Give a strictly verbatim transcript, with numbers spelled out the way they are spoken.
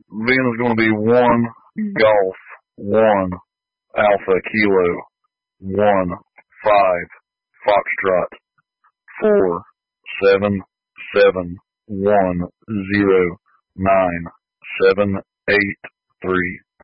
Then is going to be one golf, one alpha kilo, one five foxtrot, four seven seven one zero nine seven eight three.